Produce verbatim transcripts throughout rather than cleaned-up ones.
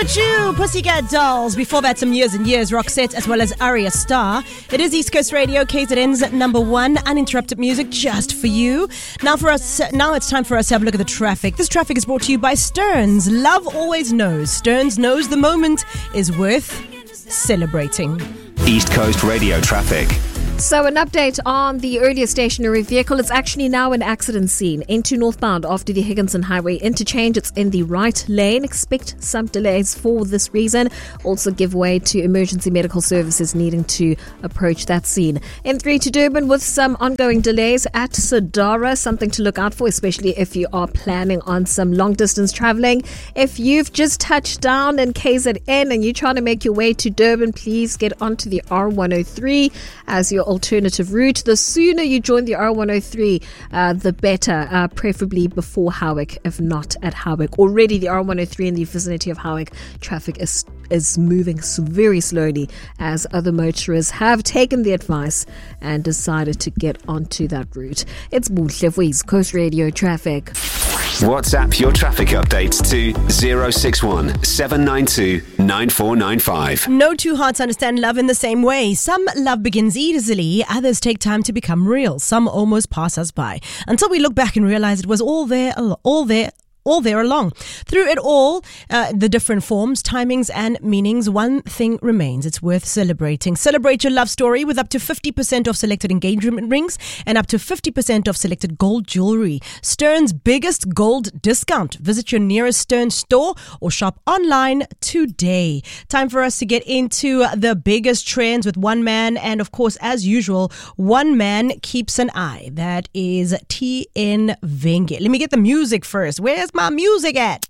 with you, Pussycat Dolls. Before that, some years and years, Roxette as well as Arya Star. It is East Coast Radio, K Z N's number one, uninterrupted music just for you. Now for us, now it's time for us to have a look at the traffic. This traffic is brought to you by Stearns. Love always knows. Stearns knows the moment is worth celebrating. East Coast Radio traffic. So an update on the earlier stationary vehicle. It's actually now an accident scene into northbound after the Higginson Highway interchange. It's in the right lane. Expect some delays for this reason. Also give way to emergency medical services needing to approach that scene. N three to Durban with some ongoing delays at Sadara. Something to look out for, especially if you are planning on some long distance traveling. If you've just touched down in K Z N and you're trying to make your way to Durban, please get onto the R one oh three as your alternative route. The sooner you join the R one oh three, uh, the better, uh, preferably before Howick, if not at Howick. Already the R one oh three in the vicinity of Howick, traffic is is moving very slowly as other motorists have taken the advice and decided to get onto that route. It's Buhle for East Coast Radio traffic. WhatsApp your traffic updates to zero six one seven nine two nine four nine five. No two hearts understand love in the same way. Some love begins easily, others take time to become real. Some almost pass us by until we look back and realize it was all there, all there, all there along. Through it all, uh, the different forms, timings and meanings, one thing remains. It's worth celebrating. Celebrate your love story with up to fifty percent off selected engagement rings and up to fifty percent off selected gold jewelry. Stearns' biggest gold discount. Visit your nearest Stearns store or shop online today. Time for us to get into the biggest trends with one man, and of course, as usual, one man keeps an eye. That is T N Venge. Let me get the music first. Where's my music at?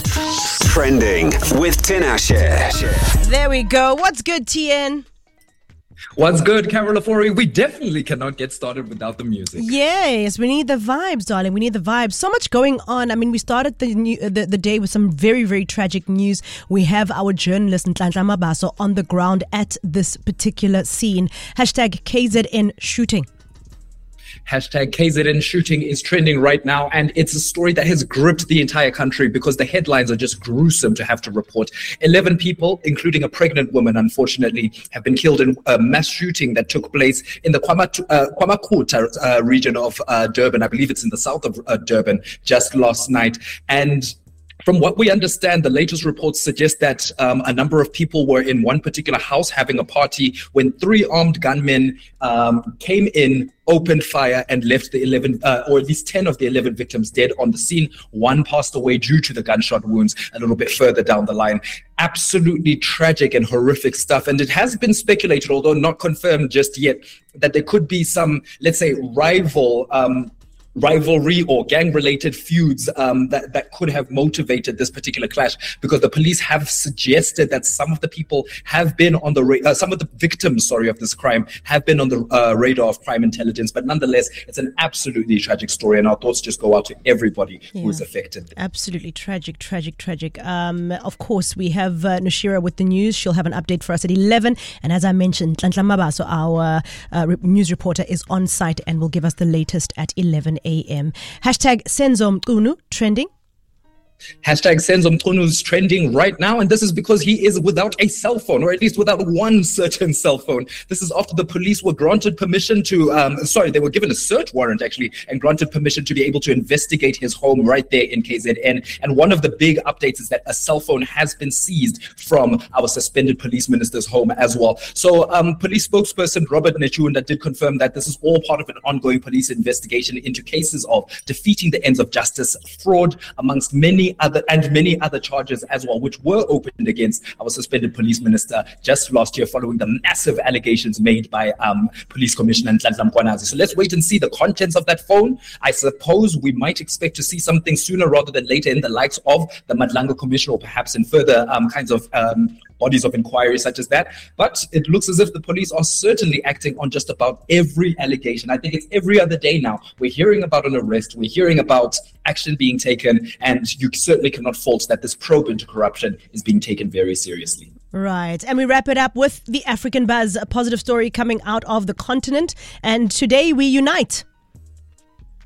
Trending with Tinashe. There we go. What's good, T N? What's good, Carol Afori? We definitely cannot get started without the music. Yes, we need the vibes, darling. We need the vibes. So much going on. I mean, we started the new, the, the day with some very, very tragic news. We have our journalist Nhlanhla Mabaso on the ground at this particular scene. Hashtag K Z N shooting. Hashtag K Z N shooting is trending right now, and it's a story that has gripped the entire country because the headlines are just gruesome to have to report. eleven people, including a pregnant woman, unfortunately, have been killed in a mass shooting that took place in the Kwamat- uh, Kwamakhuta uh, region of uh, Durban. I believe it's in the south of uh, Durban, just last night. And from what we understand, the latest reports suggest that um, a number of people were in one particular house having a party when three armed gunmen um, came in, opened fire, and left the eleven, uh, or at least ten of the eleven victims dead on the scene. One passed away due to the gunshot wounds a little bit further down the line. Absolutely tragic and horrific stuff. And it has been speculated, although not confirmed just yet, that there could be some, let's say, rival um rivalry or gang-related feuds um, that, that could have motivated this particular clash, because the police have suggested that some of the people have been on the, ra- uh, some of the victims, sorry, of this crime have been on the uh, radar of crime intelligence. But nonetheless, it's an absolutely tragic story, and our thoughts just go out to everybody yeah. who is affected. Absolutely tragic, tragic, tragic. Um, of course, we have uh, Nashira with the news. She'll have an update for us at eleven. And as I mentioned, Nhlanhla Mabaso, our uh, re- news reporter, is on site and will give us the latest at eleven a.m. Hashtag Senzo Mchunu trending. Hashtag Senzo Mchunu is trending right now, and this is because he is without a cell phone, or at least without one certain cell phone. This is after the police were granted permission to, um, sorry, they were given a search warrant actually, and granted permission to be able to investigate his home right there in K Z N. And one of the big updates is that a cell phone has been seized from our suspended police minister's home as well. So um, police spokesperson Robert Nechunda did confirm that this is all part of an ongoing police investigation into cases of defeating the ends of justice, fraud, amongst many other and many other charges as well, which were opened against our suspended police minister just last year following the massive allegations made by um, Police Commissioner Nhlanhla Mkhwanazi. So let's wait and see the contents of that phone. I suppose we might expect to see something sooner rather than later in the likes of the Madlanga Commission, or perhaps in further um, kinds of um, bodies of inquiry such as that. But it looks as if the police are certainly acting on just about every allegation. I think it's every other day now. We're hearing about an arrest, we're hearing about action being taken, and you certainly cannot fault that this probe into corruption is being taken very seriously. Right. And we wrap it up with the African Buzz, a positive story coming out of the continent. And today we unite.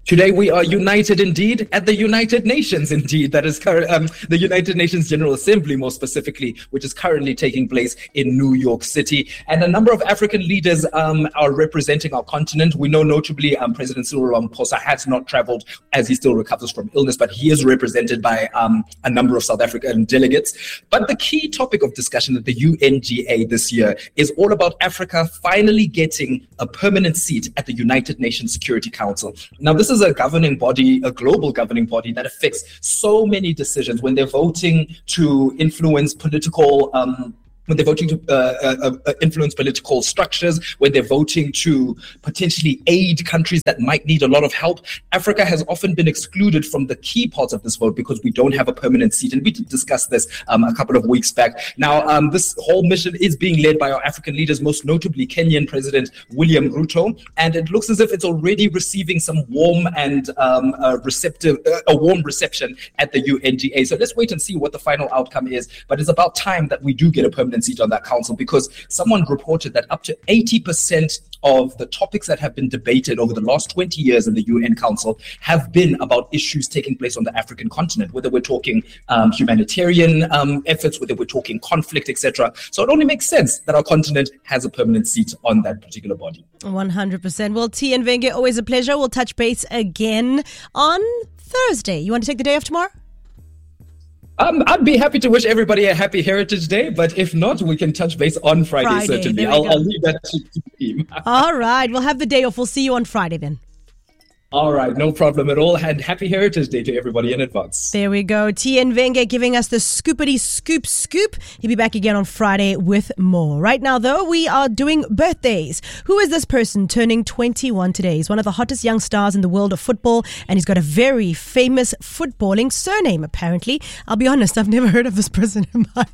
Today we are united indeed at the United Nations indeed. That is current, um, the United Nations General Assembly more specifically, which is currently taking place in New York City. And a number of African leaders um, are representing our continent. We know notably um, President Cyril Ramaphosa has not traveled as he still recovers from illness, but he is represented by um, a number of South African delegates. But the key topic of discussion at the U N G A this year is all about Africa finally getting a permanent seat at the United Nations Security Council. Now, this is a governing body, a global governing body that affects so many decisions when they're voting to influence political um, when they're voting to uh, uh, uh, influence political structures, when they're voting to potentially aid countries that might need a lot of help. Africa has often been excluded from the key parts of this vote because we don't have a permanent seat. And we did discuss this um, a couple of weeks back. Now, um, this whole mission is being led by our African leaders, most notably Kenyan President William Ruto. And it looks as if it's already receiving some warm and um, uh, receptive, uh, a warm reception at the U N G A. So let's wait and see what the final outcome is. But it's about time that we do get a permanent seat on that council, because someone reported that up to eighty percent of the topics that have been debated over the last twenty years in the U N Council have been about issues taking place on the African continent, whether we're talking um, humanitarian um, efforts, whether we're talking conflict, et cetera. So it only makes sense that our continent has a permanent seat on that particular body. one hundred percent. Well, T N Venge, always a pleasure. We'll touch base again on Thursday. You want to take the day off tomorrow? Um, I'd be happy to wish everybody a happy Heritage Day, but if not, we can touch base on Friday, Friday certainly. I'll, I'll leave that to the team. All right. We'll have the day off. We'll see you on Friday then. All right. No problem at all. And happy Heritage Day to everybody in advance. There we go. T N Venge giving us the scoopity scoop scoop. He'll be back again on Friday with more. Right now, though, we are doing birthdays. Who is this person turning twenty-one today? He's one of the hottest young stars in the world of football, and he's got a very famous footballing surname, apparently. I'll be honest, I've never heard of this person in my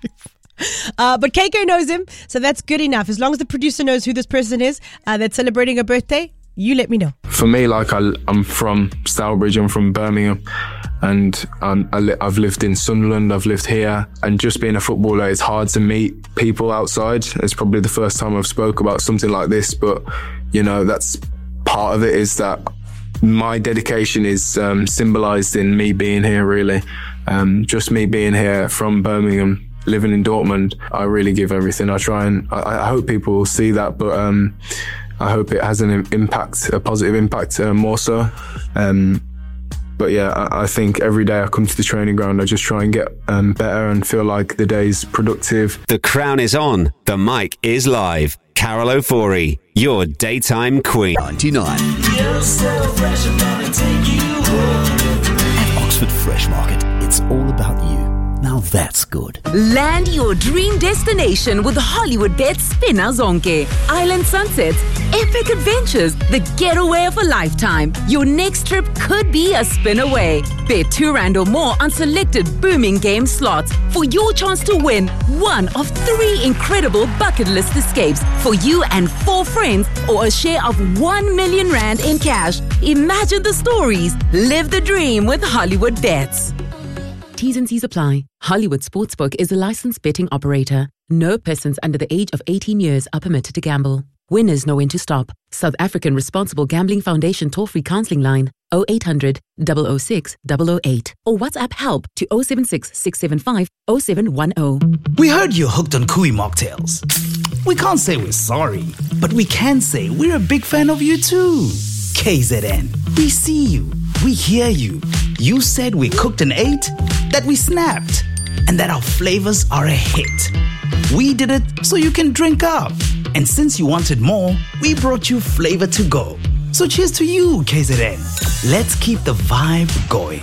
life. Uh, but K K knows him, so that's good enough. As long as the producer knows who this person is uh, that's celebrating a birthday, you let me know. For me, like I, I'm from Stourbridge, I'm from Birmingham, and um, I li- I've lived in Sunderland, I've lived here, and just being a footballer, it's hard to meet people outside. It's probably the first time I've spoke about something like this, but you know, that's part of it, is that my dedication is um, symbolised in me being here, really. Um, just me being here from Birmingham, living in Dortmund, I really give everything. I try and, I, I hope people will see that, but um, I hope it has an impact, a positive impact uh, more so. Um, but yeah, I, I think every day I come to the training ground, I just try and get um, better and feel like the day's productive. The crown is on. The mic is live. Carol Ofori, your daytime queen. ninety-nine. You're so fresh, I'm gonna take you home. At Oxford Fresh Market, it's all about you. Now that's good. Land your dream destination with Hollywoodbets Spinner Zonke. Island sunsets, epic adventures, the getaway of a lifetime. Your next trip could be a spin away. Bet two rand or more on selected booming game slots for your chance to win one of three incredible bucket list escapes for you and four friends, or a share of one million rand in cash. Imagine the stories. Live the dream with Hollywood Bets. T's and C's apply. Hollywood Sportsbook is a licensed betting operator. No persons under the age of eighteen years are permitted to gamble. Winners know when to stop. South African Responsible Gambling Foundation toll-free counseling line oh eight hundred, double oh six, double oh eight or WhatsApp help to oh seven six, six seven five, oh seven one oh. We heard you're hooked on Kui mocktails. We can't say we're sorry, but we can say we're a big fan of you too. K Z N, we see you, we hear you. You said we cooked and ate, that we snapped, and that our flavors are a hit. We did it so you can drink up. And since you wanted more, we brought you flavor to go. So cheers to you, K Z N. Let's keep the vibe going.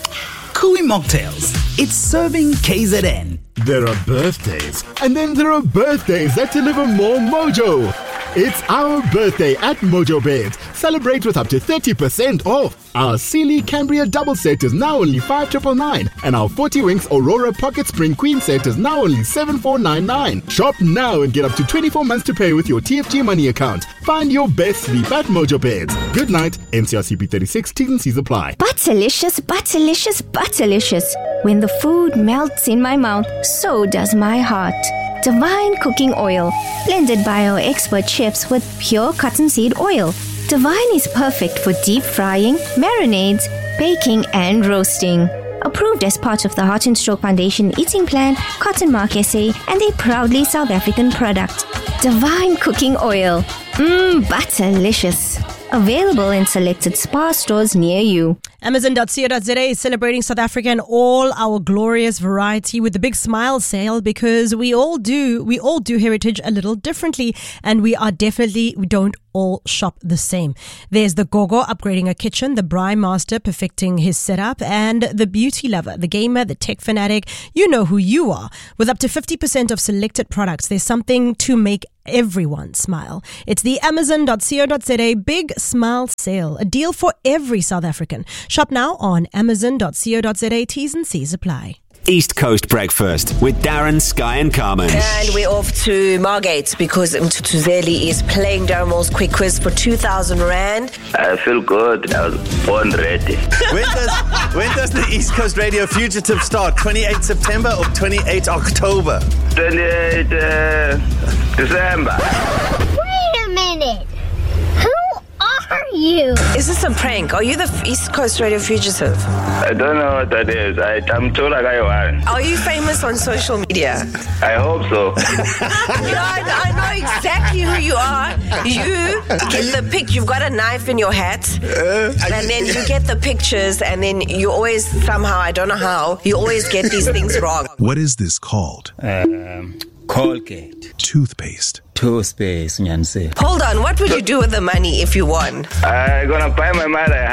Kui Mocktails, it's serving K Z N. There are birthdays, and then there are birthdays that deliver more mojo. It's our birthday at Mojo Beds. Celebrate with up to thirty percent off. Our Sealy Cambria double set is now only five thousand nine hundred ninety-nine, and our forty Winks Aurora Pocket Spring Queen set is now only seven thousand four hundred ninety-nine. Shop now and get up to twenty-four months to pay with your T F G money account. Find your best sleep at Mojo Beds. Good night. N C R C P thirty-six, T's and C's apply. Butterlicious, butterlicious, butterlicious. When the food melts in my mouth, so does my heart. Divine Cooking Oil, blended by our expert chefs with pure cottonseed oil. Divine is perfect for deep frying, marinades, baking and roasting. Approved as part of the Heart and Stroke Foundation Eating Plan, Cotton Mark S A, and a proudly South African product. Divine Cooking Oil. Mmm, butterlicious. Available in selected Spar stores near you. Amazon dot co dot za is celebrating South Africa and all our glorious variety with the big smile sale, because we all do we all do heritage a little differently, and we are definitely we don't all shop the same. There's the Gogo upgrading a kitchen, the Braai Master perfecting his setup, and the beauty lover, the gamer, the tech fanatic. You know who you are. With up to fifty percent of selected products, there's something to make everyone smile. It's the Amazon dot co dot za Big Smile Sale, a deal for every South African. Shop now on Amazon dot co dot za. T's and C's apply. East Coast Breakfast with Darren, Sky and Carmen. And we're off to Margate because Mtutuzeli is playing Darren Quick Quiz for two thousand rand. I feel good. I was born ready. When does when does the East Coast Radio Fugitive start? twenty-eighth September or twenty-eighth October? twenty-eighth uh, December. Wait a minute. Who are you? Is this a prank? Are you the East Coast Radio Fugitive? I don't know what that is. I, I'm told like I want. Are you famous on social media? I hope so. You know, I, I know exactly who you are. You get the pic. You've got a knife in your hat, uh, and then you get the pictures, and then you always somehow, I don't know how, you always get these things wrong. What is this called? Um, Colgate. Toothpaste. Toothpaste, Nyanse. Hold on, what would you do with the money if you won? I'm gonna buy my mother a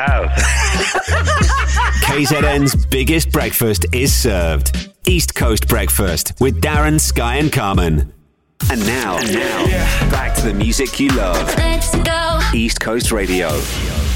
house. K Z N's biggest breakfast is served. East Coast Breakfast with Darren, Sky and Carmen. And now, and now, back to the music you love. Let's go. East Coast Radio.